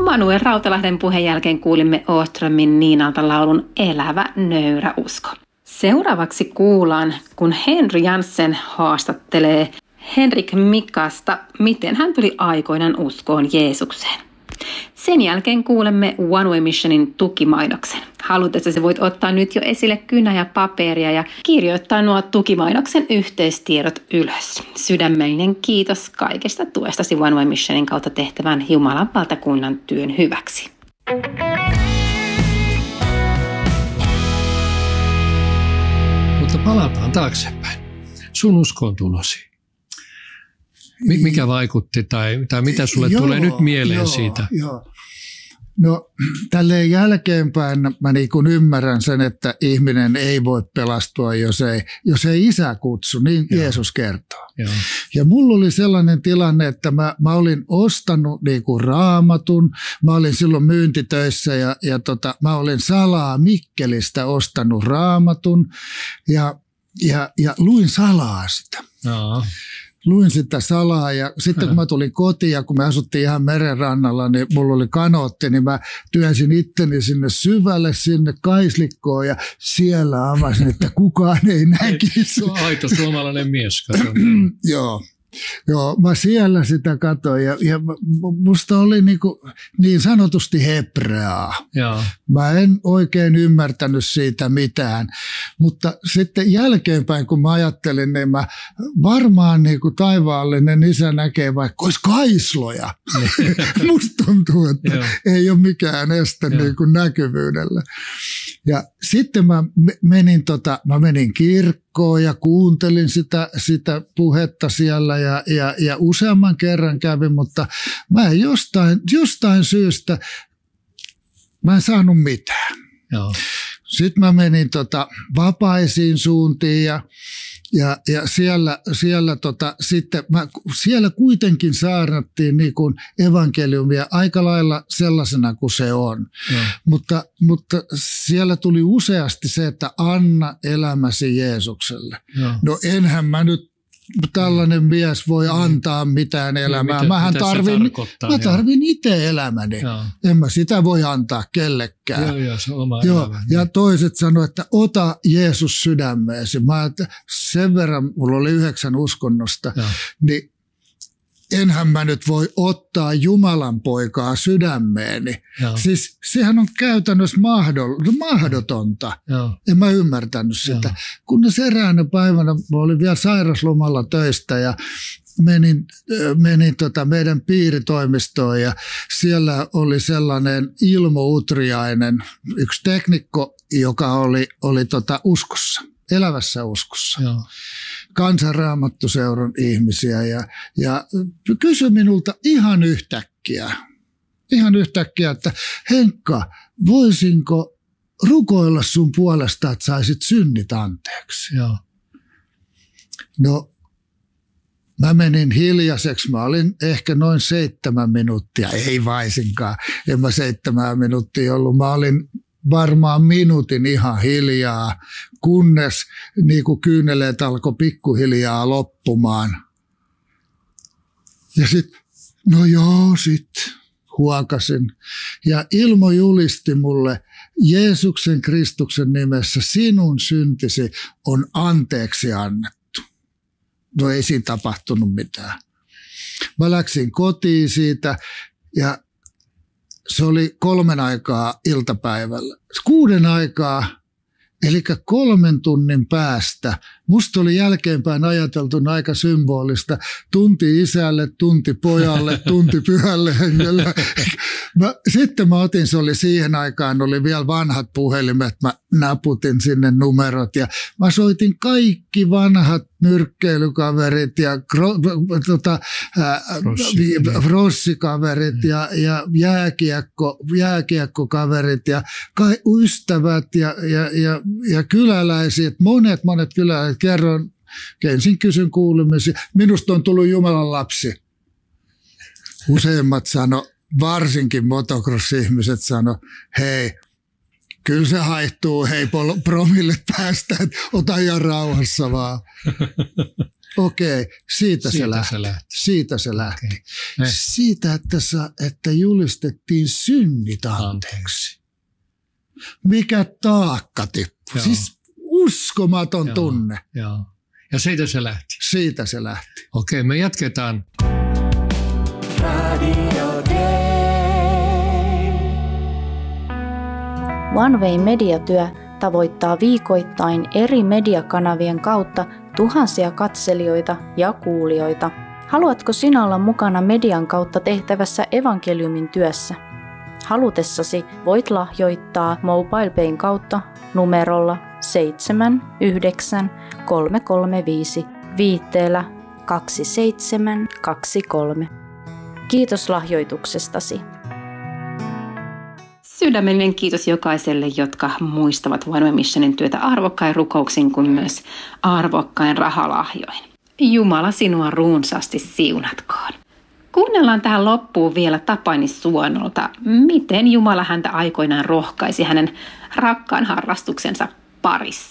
Manuel Rautalahden puheen jälkeen kuulimme Åströmin Niinalta laulun Elävä nöyrä usko. Seuraavaksi kuullaan, kun Henry Jansen haastattelee Henrik Mikasta, miten hän tuli aikoinaan uskoon Jeesukseen. Sen jälkeen kuulemme One Way Missionin tukimainoksen. Halutessasi voit ottaa nyt jo esille kynä ja paperia ja kirjoittaa nuo tukimainoksen yhteystiedot ylös. Sydämellinen kiitos kaikesta tuestasi One Way Missionin kautta tehtävän Jumalan valtakunnan työn hyväksi. Mutta palataan taaksepäin. Sun uskoon tulosi. Mikä vaikutti tai mitä sulle tulee nyt mieleen siitä? Joo. No tälleen jälkeenpäin mä niin kuin ymmärrän sen, että ihminen ei voi pelastua, jos ei Isä kutsu, niin Jeesus kertoo. Joo. Ja mulla oli sellainen tilanne, että mä olin ostanut niin kuin Raamatun, mä olin silloin myyntitöissä ja mä olin salaa Mikkelistä ostanut Raamatun ja luin salaa sitä. Joo. Luin sitä salaa ja sitten kun mä tulin kotiin ja kun me asuttiin ihan merenrannalla, niin mulla oli kanootti, niin mä työnsin itteni sinne syvälle, sinne kaislikkoon ja siellä avasin, että kukaan ei näkisi. Aito suomalainen mies. Joo, mä siellä sitä katsoin ja musta oli niin sanotusti hebreaa. Joo. Mä en oikein ymmärtänyt siitä mitään, mutta sitten jälkeenpäin kun mä ajattelin, niin mä varmaan taivaallinen Isä näkee vaikka olisi kaisloja. Musta tuntuu, että ei ole mikään este näkyvyydelle. Ja sitten mä menin kirkkoon ja kuuntelin sitä puhetta siellä ja useamman kerran kävin, mutta mä en jostain syystä mä en saanut mitään. Joo. Sitten mä menin vapaisiin suuntiin ja siellä kuitenkin saarnattiin niin kuin evankeliumia aika lailla sellaisena kuin se on. Mutta siellä tuli useasti se, että anna elämäsi Jeesukselle. Joo. No enhän mä nyt tällainen mies voi antaa mitään elämää. Mä tarvin itse elämäni. Joo. En mä sitä voi antaa kellekään. Joo, se on oma elämä. Ja toiset sanoivat, että ota Jeesus sydämeesi. Sen verran, mulla oli 9 uskonnosta, niin enhän mä nyt voi ottaa Jumalan poikaa sydämeeni. Joo. Siis sehän on käytännössä mahdotonta. Joo. En mä ymmärtänyt sitä. Kunnes eräänä päivänä, mä olin vielä sairaslomalla töistä ja menin meidän piiritoimistoon ja siellä oli sellainen Ilmo Utriainen, yksi teknikko, joka oli uskossa, elävässä uskossa. Joo. Kansanraamattuseuran ihmisiä ja kysyi minulta ihan yhtäkkiä, että Henkka, voisinko rukoilla sun puolesta, että saisit synnit anteeksi? Joo. No, mä menin hiljaiseksi. Mä olin ehkä noin 7 minuuttia, ei vaisinkaan. En mä 7 minuuttia ollut. Mä olin varmaan minuutin ihan hiljaa, kunnes kyyneleet alkoi pikkuhiljaa loppumaan. Ja sitten, sitten huokasin. Ja Ilmo julisti mulle Jeesuksen Kristuksen nimessä, sinun syntisi on anteeksi annettu. No ei siinä tapahtunut mitään. Mä läksin kotiin siitä ja se oli 3 aikaa iltapäivällä. 6 aikaa, eli 3 tunnin päästä. Musta oli jälkeenpäin ajateltuna aika symbolista. Tunti isälle, tunti pojalle, tunti pyhälle hengelle. Sitten mä otin, se oli siihen aikaan, oli vielä vanhat puhelimet. Mä naputin sinne numerot ja mä soitin kaikki vanhat nyrkkeilykaverit ja rossikaverit ja jääkiekkokaverit ja ystävät ja kyläläiset, monet kyläläiset. Ensin kysyn kuulumisia. Minusta on tullut Jumalan lapsi. Useimmat sano, varsinkin motocross-ihmiset sano, hei, kyllä se haihtuu, hei promille päästä, että ota ihan rauhassa vaan. Okei, siitä se lähti. Okay. Siitä, että julistettiin synnit anteeksi. Mikä taakka tippui. Siis uskomaton tunne. Joo. Ja siitä se lähti. Siitä se lähti. Okei, me jatketaan. One Way mediatyö tavoittaa viikoittain eri mediakanavien kautta tuhansia katselijoita ja kuulijoita. Haluatko sinä olla mukana median kautta tehtävässä evankeliumin työssä? Halutessasi voit lahjoittaa MobilePayn kautta numerolla 79335 viitteellä 2723. Kiitos lahjoituksestasi. Sydämellinen kiitos jokaiselle, jotka muistavat One Way Missionin työtä arvokkain rukouksin kuin myös arvokkain rahalahjoin. Jumala sinua runsaasti siunatkoon. Kuunnellaan tähän loppuun vielä Tapani Suonolta, miten Jumala häntä aikoinaan rohkaisi hänen rakkaan harrastuksensa parissa.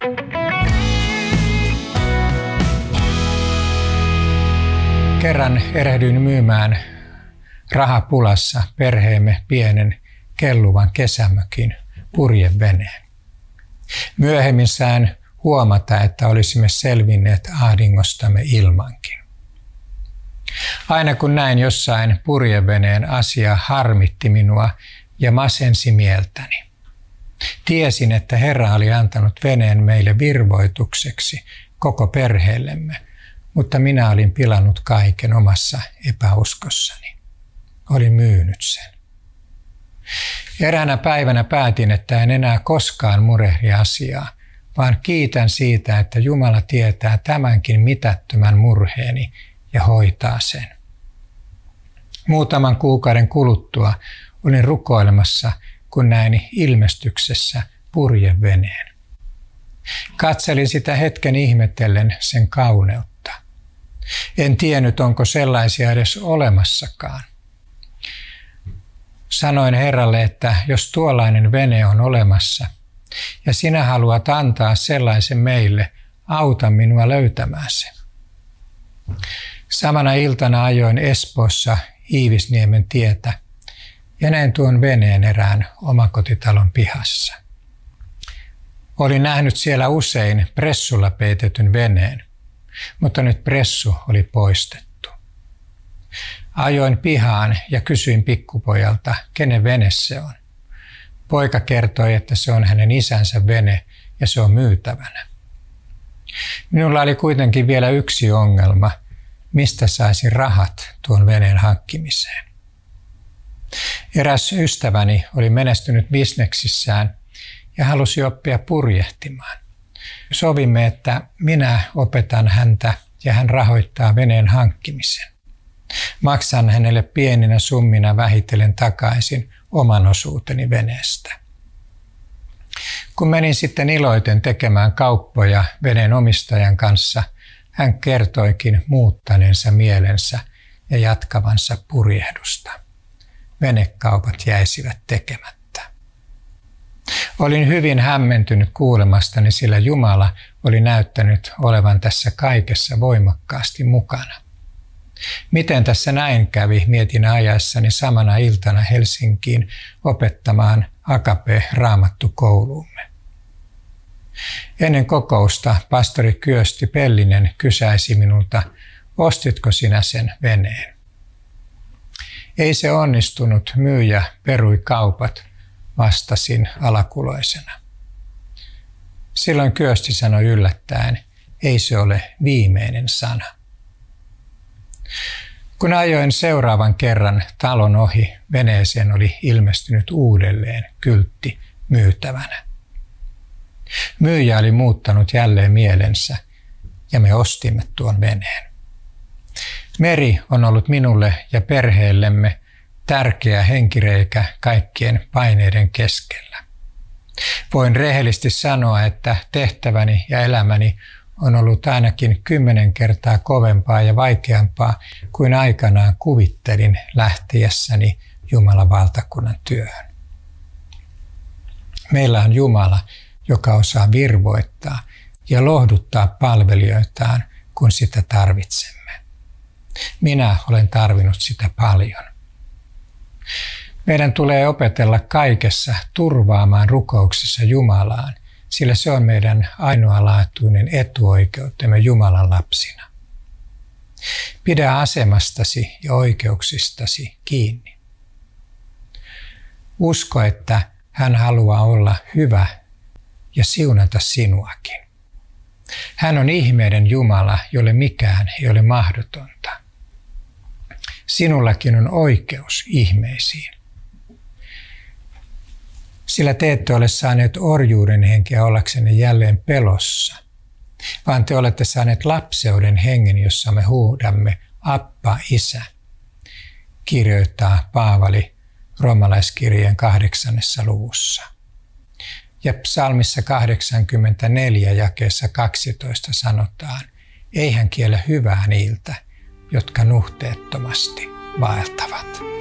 Kerran erehdyin myymään rahapulassa perheemme pienen kelluvan kesämökin purjeveneen. Myöhemmin sain huomata, että olisimme selvinneet ahdingostamme ilmankin. Aina kun näin jossain purjeveneen asia harmitti minua ja masensi mieltäni. Tiesin, että Herra oli antanut veneen meille virvoitukseksi koko perheellemme, mutta minä olin pilannut kaiken omassa epäuskossani. Olin myynyt sen. Eräänä päivänä päätin, että en enää koskaan murehdi asiaa, vaan kiitän siitä, että Jumala tietää tämänkin mitättömän murheeni ja hoitaa sen. Muutaman kuukauden kuluttua olin rukoilemassa, kun näin ilmestyksessä purjeveneen. Katselin sitä hetken ihmetellen sen kauneutta. En tiennyt, onko sellaisia edes olemassakaan. Sanoin Herralle, että jos tuollainen vene on olemassa ja sinä haluat antaa sellaisen meille, auta minua löytämään sen. Samana iltana ajoin Espoossa Iivisniemen tietä ja näin tuon veneen erään omakotitalon pihassa. Olin nähnyt siellä usein pressulla peitetyn veneen, mutta nyt pressu oli poistettu. Ajoin pihaan ja kysyin pikkupojalta, kenen vene se on. Poika kertoi, että se on hänen isänsä vene ja se on myytävänä. Minulla oli kuitenkin vielä yksi ongelma, mistä saisin rahat tuon veneen hankkimiseen. Eräs ystäväni oli menestynyt bisneksissään ja halusi oppia purjehtimaan. Sovimme, että minä opetan häntä ja hän rahoittaa veneen hankkimisen. Maksan hänelle pieninä summina vähitellen takaisin oman osuuteni veneestä. Kun menin sitten iloiten tekemään kauppoja veneen omistajan kanssa, hän kertoikin muuttaneensa mielensä ja jatkavansa purjehdusta. Venekaupat jäisivät tekemättä. Olin hyvin hämmentynyt kuulemastani, sillä Jumala oli näyttänyt olevan tässä kaikessa voimakkaasti mukana. Miten tässä näin kävi, mietin ajaessani samana iltana Helsinkiin opettamaan Agape-raamattukouluumme. Ennen kokousta pastori Kyösti Pellinen kysäisi minulta, ostitko sinä sen veneen? Ei se onnistunut, myyjä perui kaupat, vastasin alakuloisena. Silloin Kyösti sanoi yllättäen, ei se ole viimeinen sana. Kun ajoin seuraavan kerran talon ohi, veneeseen oli ilmestynyt uudelleen kyltti myytävänä. Myyjä oli muuttanut jälleen mielensä ja me ostimme tuon veneen. Meri on ollut minulle ja perheellemme tärkeä henkireikä kaikkien paineiden keskellä. Voin rehellisesti sanoa, että tehtäväni ja elämäni on ollut ainakin 10 kertaa kovempaa ja vaikeampaa kuin aikanaan kuvittelin lähtiessäni Jumalan valtakunnan työhön. Meillä on Jumala, joka osaa virvoittaa ja lohduttaa palvelijoitaan kun sitä tarvitsemme. Minä olen tarvinnut sitä paljon. Meidän tulee opetella kaikessa turvaamaan rukouksessa Jumalaan, sillä se on meidän ainoalaatuinen etuoikeutemme Jumalan lapsina. Pidä asemastasi ja oikeuksistasi kiinni. Usko, että hän haluaa olla hyvä ja siunata sinuakin. Hän on ihmeiden Jumala, jolle mikään ei ole mahdotonta. Sinullakin on oikeus ihmeisiin. Sillä te ette ole saaneet orjuuden henkeä ollaksenne jälleen pelossa, vaan te olette saaneet lapseuden hengen, jossa me huudamme Appa, Isä, kirjoittaa Paavali roomalaiskirjeen 8. luvussa. Ja psalmissa 84 jakeessa 12 sanotaan, ei hän kiellä hyvää niiltä, jotka nuhteettomasti vaeltavat.